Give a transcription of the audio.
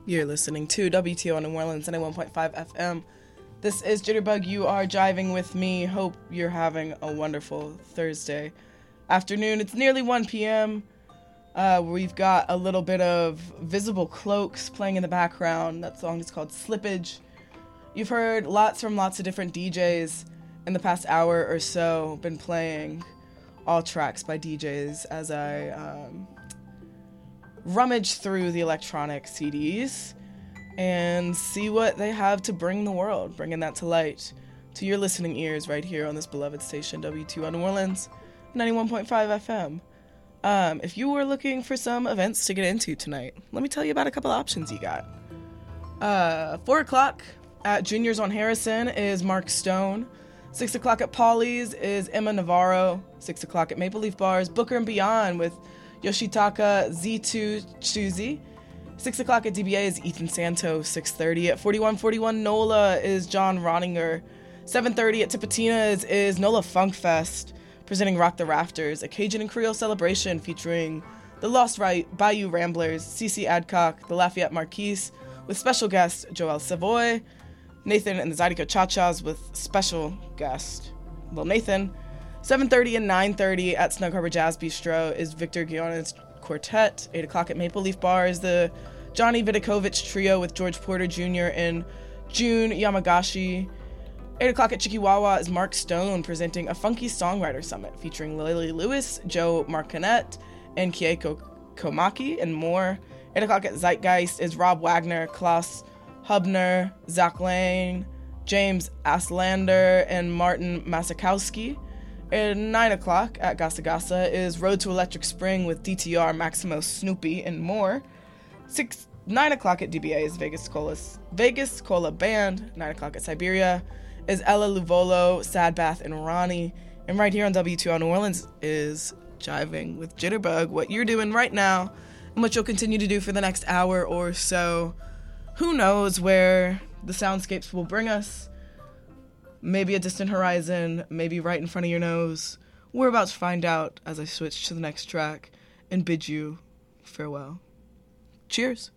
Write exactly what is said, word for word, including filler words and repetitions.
You're listening to W T O New Orleans ninety-one point five F M. This is Jitterbug. You are jiving with me. Hope you're having a wonderful Thursday afternoon. It's nearly one p.m. Uh, we've got a little bit of Visible Cloaks playing in the background. That song is called Slippage. You've heard lots from lots of different D Js in the past hour or so. Been playing all tracks by D Js as I um, rummage through the electronic C Ds and see what they have to bring the world, bringing that to light to your listening ears right here on this beloved station, W T O New Orleans ninety-one point five F M. Um, if you were looking for some events to get into tonight, let me tell you about a couple options you got. Uh, four o'clock at Juniors on Harrison is Mark Stone. six o'clock at Polly's is Emma Navarro. six o'clock at Maple Leaf Bars, Booker and Beyond with Yoshitaka Z two Chuzi. six o'clock at D B A is Ethan Santos. six thirty at forty-one forty-one NOLA is John Roninger. seven thirty at Tipitina's is NOLA Funk Fest, presenting Rock the Rafters, a Cajun and Creole celebration featuring the Lost Bayou Ramblers, Cece Adcock, the Lafayette Marquise, with special guest Joel Savoy, Nathan and the Zydeco Cha-Chas with special guest Lil Nathan. seven thirty and nine thirty at Snug Harbor Jazz Bistro is Victor Guiones Quartet. eight o'clock at Maple Leaf Bar is the Johnny Vidakovich Trio with George Porter Junior and June Yamagashi. eight o'clock at Chikiwawa is Mark Stone presenting a Funky Songwriter Summit featuring Lily Lewis, Joe Marconet, and Kieko Komaki, and more. eight o'clock at Zeitgeist is Rob Wagner, Klaus Hubner, Zach Lane, James Aslander, and Martin Masakowski. At nine o'clock at Gasa Gasa is Road to Electric Spring with D T R, Maximo, Snoopy, and more. Six, nine o'clock at D B A is Vegas Cola's, Vegas Cola Band. nine o'clock at Siberia is Ella Luvolo, Sad Bath, and Ronnie. And right here on W two O New Orleans is Jiving with Jitterbug, what you're doing right now and what you'll continue to do for the next hour or so. Who knows where the soundscapes will bring us? Maybe a distant horizon, maybe right in front of your nose. We're about to find out as I switch to the next track and bid you farewell. Cheers.